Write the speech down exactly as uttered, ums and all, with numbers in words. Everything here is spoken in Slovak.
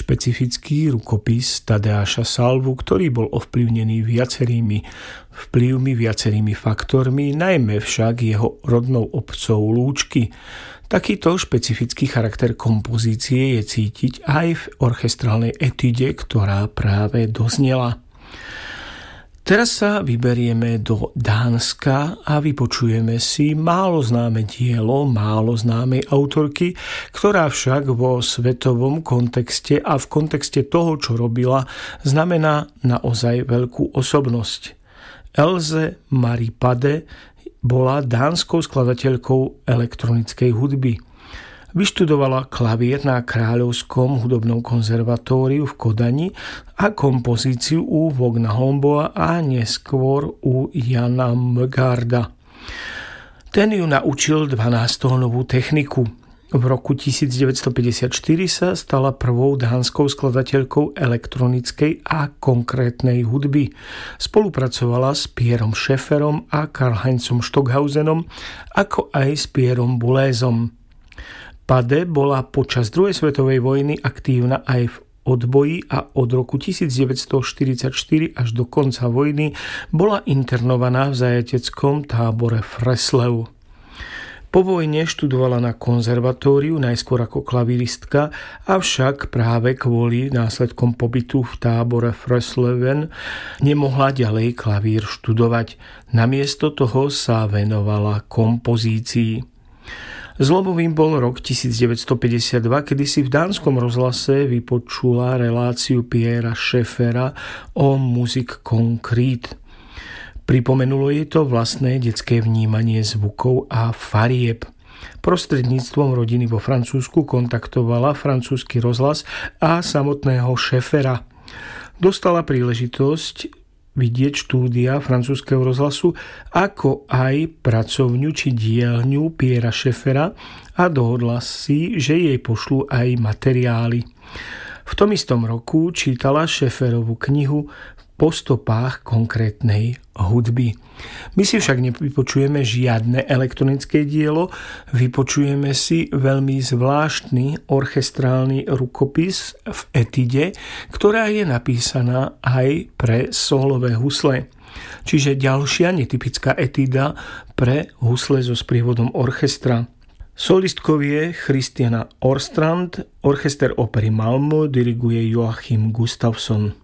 špecifický rukopis Tadeáša Salvu, ktorý bol ovplyvnený viacerými vplyvmi, viacerými faktormi, najmä však jeho rodnou obcou Lúčky. Takýto špecifický charakter kompozície je cítiť aj v orchestrálnej etude, ktorá práve doznela. Teraz sa vyberieme do Dánska a vypočujeme si málo známe dielo, málo známej autorky, ktorá však vo svetovom kontexte a v kontexte toho, čo robila, znamená naozaj veľkú osobnosť. Else Marie Pade bola dánskou skladateľkou elektronickej hudby. Vyštudovala klavír na Kráľovskom hudobnom konzervatóriu v Kodani a kompozíciu u Vogna Holmboa a neskôr u Jana Mgarda. Ten ju naučil dvanásťtónovú techniku. V roku devätnásťstopäťdesiatštyri sa stala prvou dánskou skladateľkou elektronickej a konkrétnej hudby. Spolupracovala s Pierom Schaefferom a Karl-Heinzom Stockhausenom, ako aj s Pierom Boulezom. Pade bola počas druhej svetovej vojny aktívna aj v odboji a od roku devätnásťstoštyridsaťštyri až do konca vojny bola internovaná v zajateckom tábore Freslev. Po vojne študovala na konzervatóriu najskôr ako klavíristka, avšak práve kvôli následkom pobytu v tábore Fresleven nemohla ďalej klavír študovať. Namiesto toho sa venovala kompozícii. Zlomovým bol rok devätnásťstopäťdesiatdva, kedy si v dánskom rozhlase vypočula reláciu Piera Schaeffera o Musik konkrét. Pripomenulo jej to vlastné detské vnímanie zvukov a farieb. Prostredníctvom rodiny vo Francúzsku kontaktovala francúzsky rozhlas a samotného Schaeffera. Dostala príležitosť vidieť štúdia francúzskeho rozhlasu, ako aj pracovňu či dielňu Piera Schaeffera a dohodla si, že jej pošlú aj materiály. V tom istom roku čítala Schaefferovu knihu Po stopách konkrétnej hudby. My si však nevypočujeme žiadne elektronické dielo, vypočujeme si veľmi zvláštny orchestrálny rukopis v etide, ktorá je napísaná aj pre solové husle. Čiže ďalšia netypická etída pre husle so sprievodom orchestra. Solistkou je Christiana Orstrand, orchester opery Malmö diriguje Joachim Gustafsson.